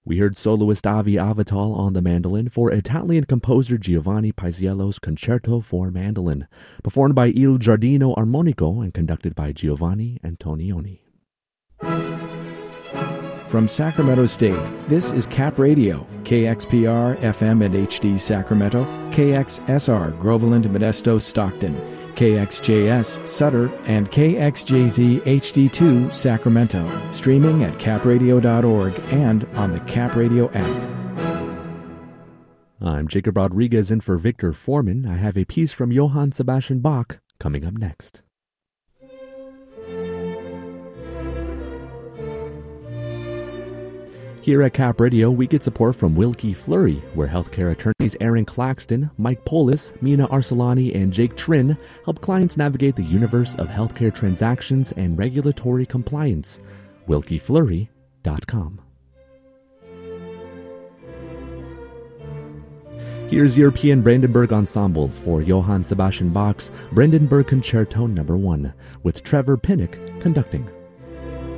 We heard soloist Avi Avital on the mandolin for Italian composer Giovanni Paisiello's Concerto for Mandolin, performed by Il Giardino Armonico and conducted by Giovanni Antonioni. From Sacramento State, this is Cap Radio, KXPR FM and HD Sacramento, KXSR Groveland Modesto Stockton, KXJS Sutter, and KXJZ HD2 Sacramento, streaming at capradio.org and on the Cap Radio app. I'm Jacob Rodriguez in for Victor Foreman. I have a piece from Johann Sebastian Bach coming up next. Here at Cap Radio, we get support from Wilkie Fleury, where healthcare attorneys Aaron Claxton, Mike Polis, Mina Arcelani, and Jake Trin help clients navigate the universe of healthcare transactions and regulatory compliance. WilkieFleury.com. Here's European Brandenburg Ensemble for Johann Sebastian Bach's Brandenburg Concerto No. 1, with Trevor Pinnock conducting.